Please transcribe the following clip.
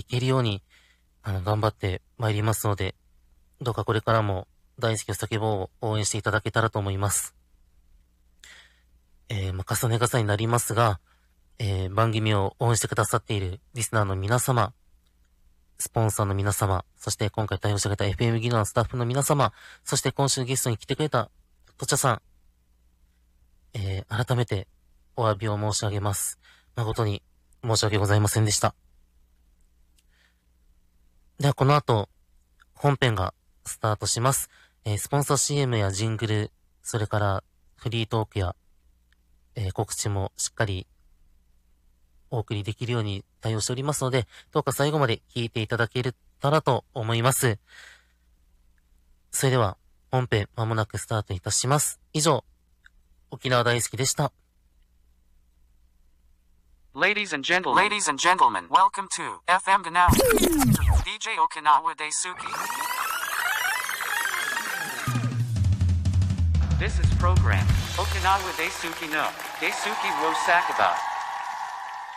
いけるように、頑張ってまいりますので、どうかこれからも大好きを叫ぼうを応援していただけたらと思います。重ね重ねになりますが、番組を応援してくださっているリスナーの皆様、スポンサーの皆様、そして今回対応してくれた FM ギガのスタッフの皆様、そして今週ゲストに来てくれたとちゃさん、改めてお詫びを申し上げます。誠に申し訳ございませんでした。ではこの後、本編がスタートします。スポンサー CM やジングル、それからフリートークや、告知もしっかりお送りできるように対応しておりますので、どうか最後まで聞いていただけたらと思います。それでは、本編まもなくスタートいたします。以上、沖縄大好きでした。 Ladies and gentlemen, welcome to FM Ganao. DJ Okinawa Daisuke. This is program Okinawa Daisuke no Daisuke wo Sakaba.